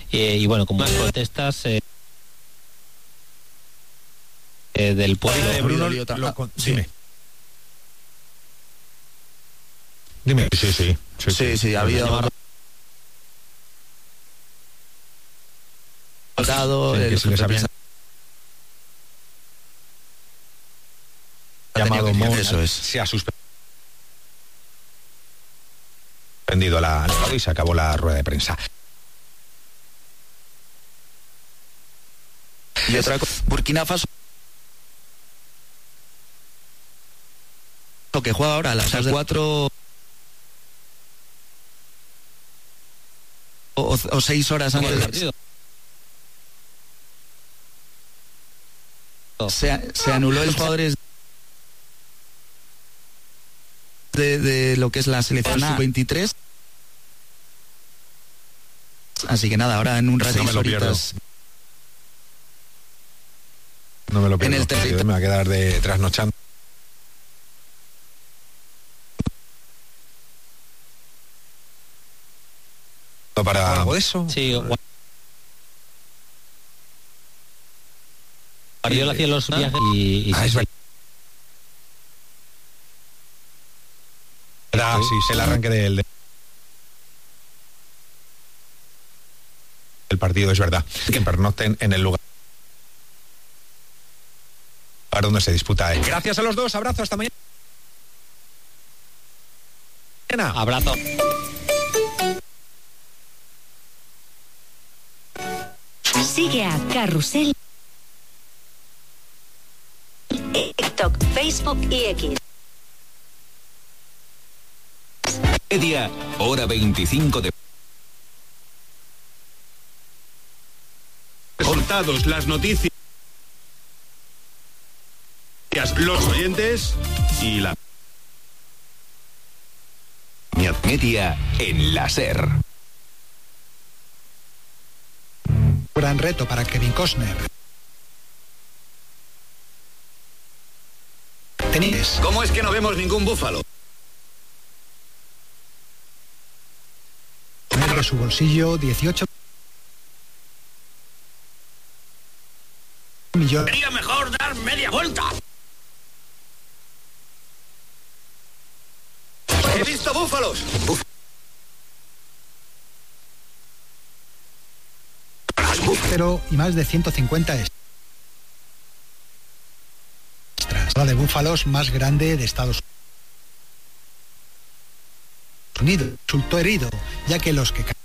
y bueno, como las protestas del pueblo. Bruno, dime. Sí, ha habido que se les había llamado Mon, eso es. se ha suspendido y se acabó la rueda de prensa. Y otra cosa, Burkina Faso, que juega ahora a las 4 o 6 horas antes del partido. Se anuló los jugadores de lo que es la selección sub-23. Así que nada, ahora en un rato horitas. No me lo pierdo. En el territorio me va a quedar de trasnochando. Para algo de eso. Sí. Guardiola hacía los viajes y es verdad, sí, el arranque del partido, es verdad. Que pernocten en el lugar donde se disputa. Gracias a los dos, abrazo, hasta mañana. Abrazo. Sigue a Carrusel, TikTok, Facebook y X. Media, hora 25 de... Contados las noticias, los oyentes y la... Media en la SER. Gran reto para Kevin Costner. Tenis. ¿Cómo es que no vemos ningún búfalo? Poner de su bolsillo 18 millones. Sería mejor dar media vuelta. He visto búfalos. Y más de 150 extras. La de búfalos más grande de Estados Unidos. Resultó herido, ya que los que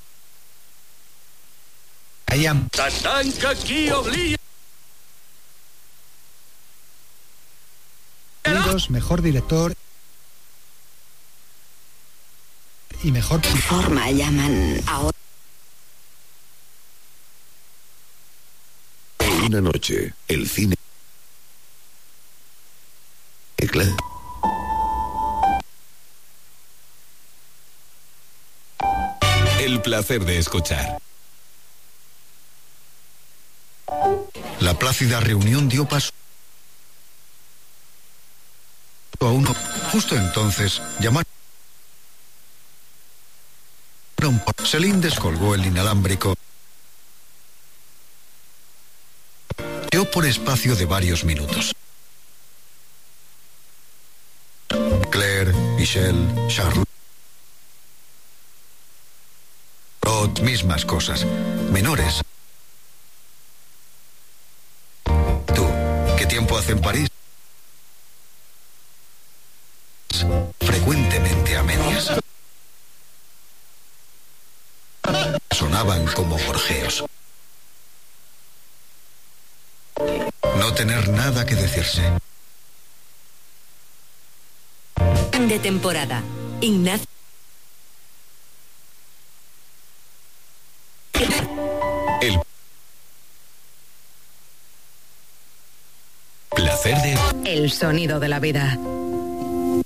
caían. Tatanka aquí obliga. Mejor director y mejor Forma llaman ahora. Una noche, el cine. El placer de escuchar. La plácida reunión dio paso a uno. Justo entonces llamaron. Celine descolgó el inalámbrico. Yo por espacio de varios minutos. Claire, Michelle, Charlotte, mismas cosas, menores. ¿Tú qué tiempo hace en París? Frecuentemente a medias. Sonaban como gorjeos. No tener nada que decirse. De temporada. Ignacio. El placer de... El sonido de la vida.